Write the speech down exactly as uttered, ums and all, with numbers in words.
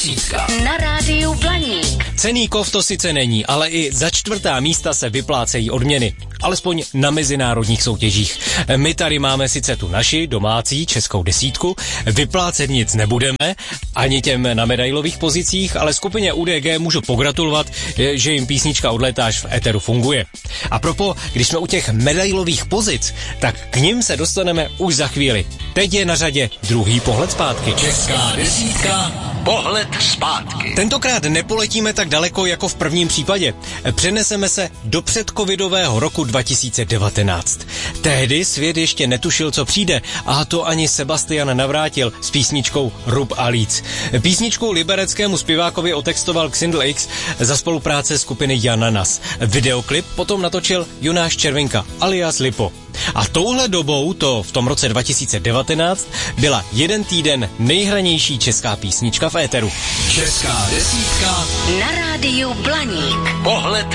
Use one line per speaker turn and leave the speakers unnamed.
desítka.
Na rádiu Blaník.
Cenný kov to sice není, ale i za čtvrtá místa se vyplácejí odměny. Alespoň na mezinárodních soutěžích. My tady máme sice tu naši domácí českou desítku, vyplácet nic nebudeme, ani těm na medailových pozicích, ale skupině U D G můžu pogratulovat, že jim písnička Odletáš v éteru funguje. A propo, když jsme u těch medailových pozic, tak k nim se dostaneme už za chvíli. Teď je na řadě druhý pohled zpátky.
Česká desítka, pohled zpátky.
Tentokrát nepoletíme tak daleko jako v prvním případě. Přeneseme se do předcovidového roku dva tisíce devatenáct. Tehdy svět ještě netušil, co přijde, a to ani Sebastian Navrátil s písničkou Rub a líc. Písničku libereckému zpěvákovi otextoval Xindl X za spolupráce skupiny Jananas. Videoklip potom natočil Jonáš Červinka alias Lipo. A touhle dobou, to v tom roce dva tisíce devatenáct, byla jeden týden nejhranější česká písnička v éteru.
Česká desítka
Na rádiu Blaník.
pohled